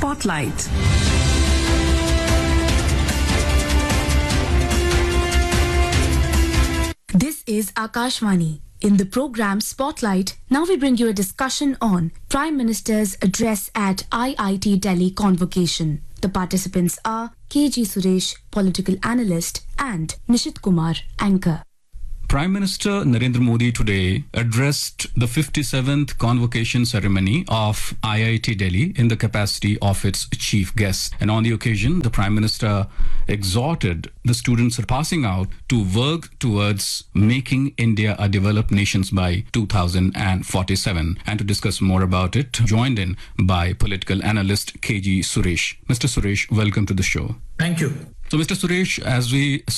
Spotlight. This is Akashvani. In the program Spotlight, now we bring you a discussion on Prime Minister's address at IIT Delhi convocation. The participants are KG Suresh, political analyst, and Nishit Kumar, anchor. Prime Minister Narendra Modi today addressed the 57th convocation ceremony of IIT Delhi in the capacity of its chief guest. And on the occasion, the Prime Minister exhorted the students passing out to work towards making India a developed nation by 2047. And to discuss more about it, joined in by political analyst KG Suresh. Mr. Suresh, welcome to the show. Thank you. So, Mr. Suresh, as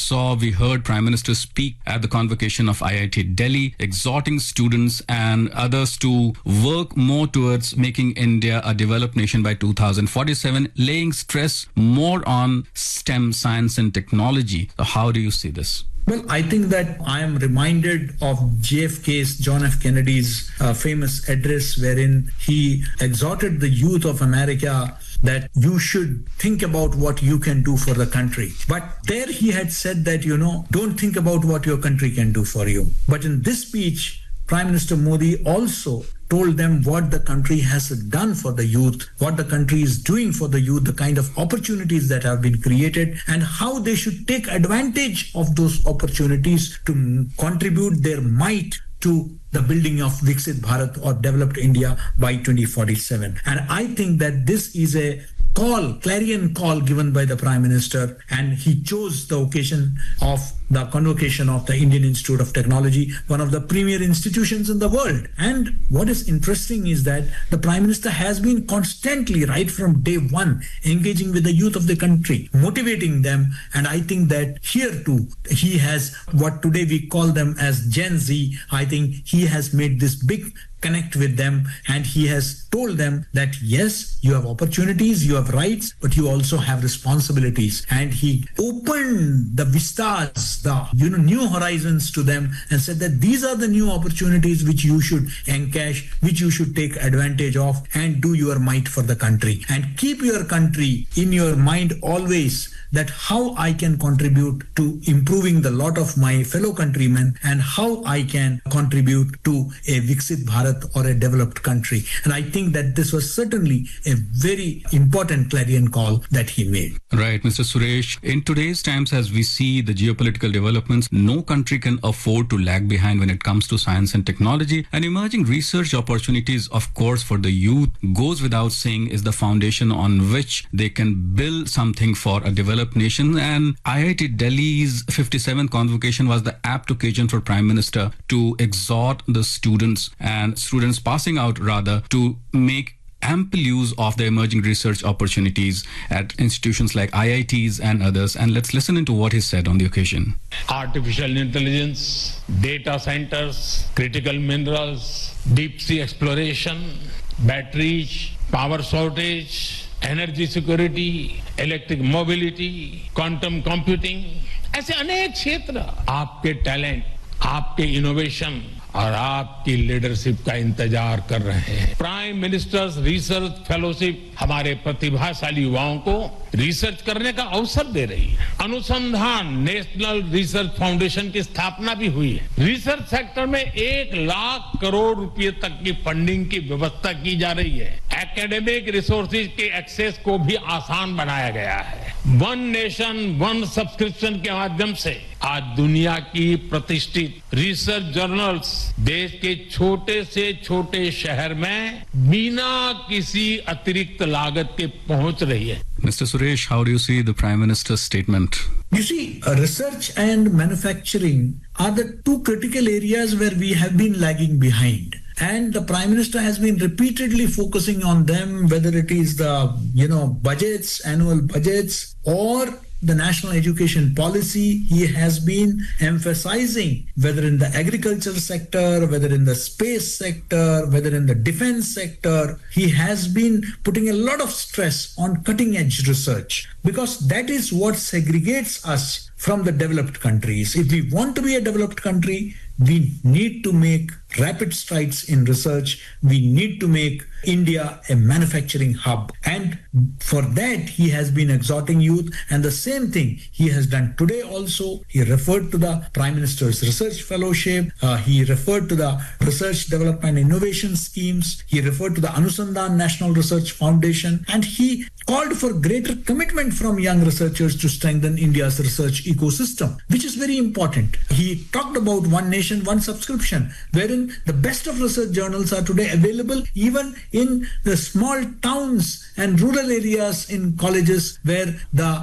we heard Prime Minister speak at the convocation of IIT Delhi, exhorting students and others to work more towards making India a developed nation by 2047, laying stress more on STEM, science and technology. So how do you see this? Well, I think that I am reminded of JFK's, John F. Kennedy's famous address wherein he exhorted the youth of America that you should think about what you can do for the country. But there he had said that, don't think about what your country can do for you. But in this speech, Prime Minister Modi also told them what the country has done for the youth, what the country is doing for the youth, the kind of opportunities that have been created, and how they should take advantage of those opportunities to contribute their might to the building of Viksit Bharat or developed India by 2047. And I think that this is a clarion call given by the Prime Minister, and he chose the occasion of the convocation of the Indian Institute of Technology, one of the premier institutions in the world. And what is interesting is that the Prime Minister has been constantly, right from day one, engaging with the youth of the country, motivating them. And I think that here too, he has what today we call them as Gen Z. I think he has made this big connect with them, and he has told them that yes, you have opportunities, you have rights, but you also have responsibilities. And he opened the vistas, the new horizons to them, and said that these are the new opportunities which you should encash, which you should take advantage of, and do your might for the country. And keep your country in your mind always, that how I can contribute to improving the lot of my fellow countrymen, and how I can contribute to a Viksit Bharat or a developed country. And I think that this was certainly a very important clarion call that he made. Right, Mr. Suresh. In today's times, as we see the geopolitical developments, no country can afford to lag behind when it comes to science and technology. And emerging research opportunities, of course, for the youth, goes without saying, is the foundation on which they can build something for a developed nation. And IIT Delhi's 57th convocation was the apt occasion for Prime Minister to exhort the students passing out rather to make ample use of the emerging research opportunities at institutions like IITs and others. And let's listen into what he said on the occasion. Artificial intelligence, data centers, critical minerals, deep sea exploration, batteries, power shortage, energy security, electric mobility, quantum computing, ऐसे अनेक क्षेत्र आपके talent, आपके innovation और आपकी leadership का इंतजार कर रहे हैं। प्राइम मिनिस्टर्स रिसर्च फेलोशिप हमारे प्रतिभाशाली युवाओं को रिसर्च करने का अवसर दे रही है। अनुसंधान नेशनल रिसर्च फाउंडेशन की स्थापना भी हुई है। रिसर्च सेक्टर में 1 लाख करोड़ रुपए तक की फंडिंग की व्यवस्था की जा रही है। एकेडमिक रिसोर्सेज के एक्सेस को भी आसान बनाया गया है। वन नेशन वन सब्सक्रिप्शन के माध्यम से आज दुनिया की प्रतिष्ठित रिसर्च जर्नल्स देश के छोटे से छोटे शहर में बिना किसी अतिरिक्त लागत के पहुंच रही है। Mr. Suresh, how do you see the Prime Minister's statement? You see, research and manufacturing are the two critical areas where we have been lagging behind. And the Prime Minister has been repeatedly focusing on them, whether it is the, budgets, annual budgets, or the national education policy. He has been emphasizing, whether in the agriculture sector, whether in the space sector, whether in the defense sector, he has been putting a lot of stress on cutting edge research, because that is what segregates us from the developed countries. If we want to be a developed country, we need to make rapid strides in research. We need to make India a manufacturing hub. And for that, he has been exhorting youth, and the same thing he has done today also. He referred to the Prime Minister's Research Fellowship. He referred to the Research Development Innovation Schemes. He referred to the Anusandhan National Research Foundation, and he called for greater commitment from young researchers to strengthen India's research ecosystem, which is very important. He talked about one nation, one subscription, wherein the best of research journals are today available even in the small towns and rural areas in colleges where the